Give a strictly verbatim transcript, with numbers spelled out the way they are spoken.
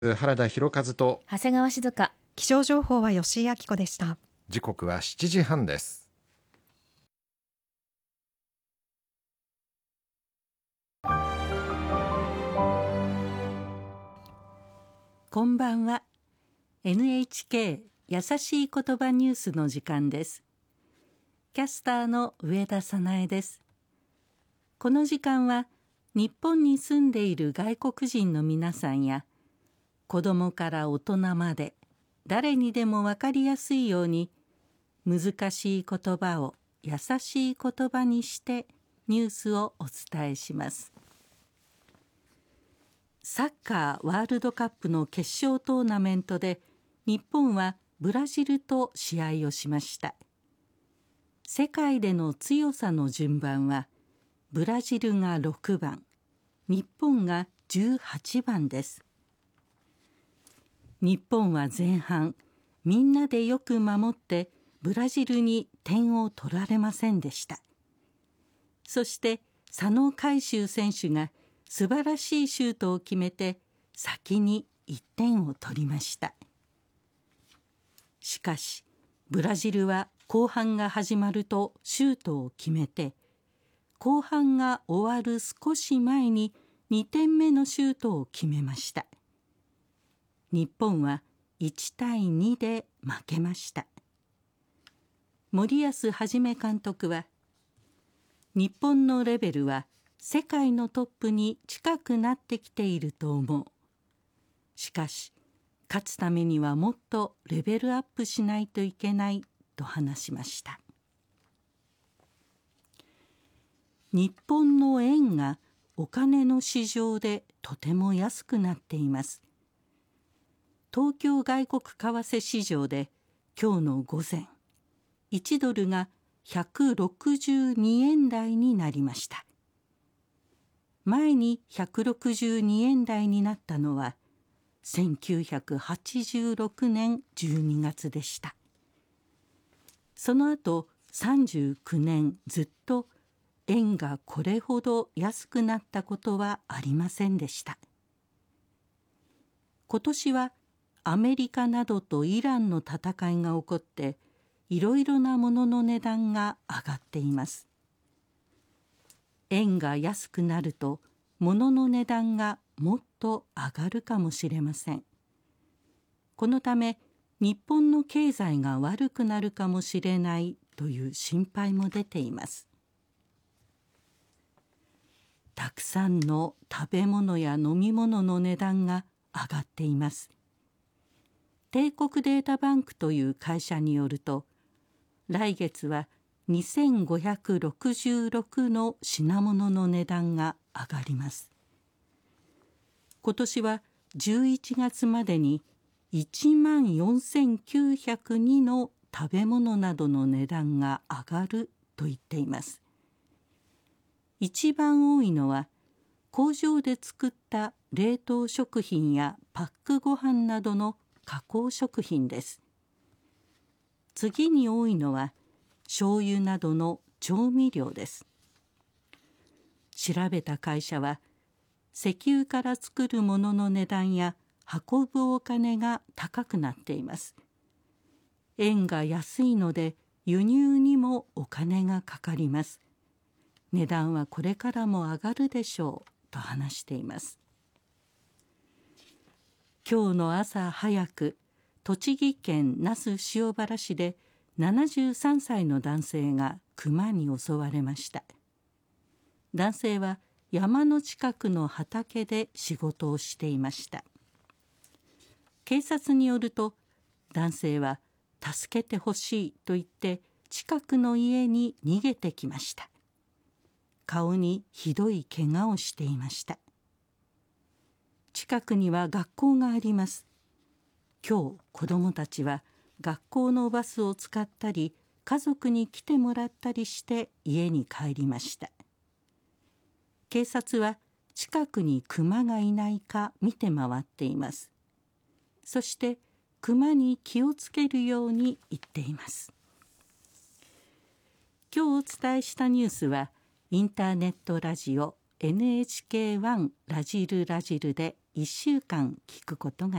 原田博和と長谷川静香。 気象情報は吉井明子でした。 時刻はしちじはんです。 こんばんは。 エヌエイチケー 優しい言葉ニュースの時間です。キャスターの上田早苗です。この時間は日本に住んでいる外国人の皆さんや子どもから大人まで誰にでも分かりやすいように難しい言葉を優しい言葉にしてニュースをお伝えします。サッカーワールドカップの決勝トーナメントで日本はブラジルと試合をしました。世界での強さの順番はブラジルがろくばん、日本がじゅうはちばんです。日本は前半みんなでよく守ってブラジルに点を取られませんでした。そして佐野海舟選手が素晴らしいシュートを決めて先にいってんを取りました。しかしブラジルは後半が始まるとシュートを決めて後半が終わる少し前ににてんめのシュートを決めました。日本はいちたいにで負けました。森保一監督は日本のレベルは世界のトップに近くなってきていると思う。しかし勝つためにはもっとレベルアップしないといけないと話しました。日本の円がお金の市場でとても安くなっています。東京外国為替市場で今日の午前いちドルがひゃくろくじゅうにえん台になりました。前にひゃくろくじゅうにえん台になったのはせんきゅうひゃくはちじゅうろくねんじゅうにがつでした。その後さんじゅうきゅうねんずっと円がこれほど安くなったことはありませんでした。今年はアメリカなどとイランの戦いが起こっていろいろなものの値段が上がっています。円が安くなると物の値段がもっと上がるかもしれません。このため日本の経済が悪くなるかもしれないという心配も出ています。たくさんの食べ物や飲み物の値段が上がっています。帝国データバンクという会社によると来月はにせんごひゃくろくじゅうろくの品物の値段が上がります。今年はじゅういちがつまでにいちまんよんせんきゅうひゃくにの食べ物などの値段が上がると言っています。一番多いのは工場で作った冷凍食品やパックご飯などの加工食品です。次に多いのは醤油などの調味料です。調べた会社は石油から作るものの値段や運ぶお金が高くなっています。円が安いので輸入にもお金がかかります。値段はこれからも上がるでしょうと話しています。今日の朝早く栃木県那須塩原市でななじゅうさんさいの男性が熊に襲われました。男性は山の近くの畑で仕事をしていました。警察によると男性は助けてほしいと言って近くの家に逃げてきました。顔にひどい怪我をしていました。近くには学校があります。今日子どもたちは学校のバスを使ったり家族に来てもらったりして家に帰りました。警察は近くに熊がいないか見て回っています。そして熊に気をつけるように言っています。今日お伝えしたニュースはインターネットラジオ エヌエイチケーワン ラジルラジルでいっしゅうかん聞くことが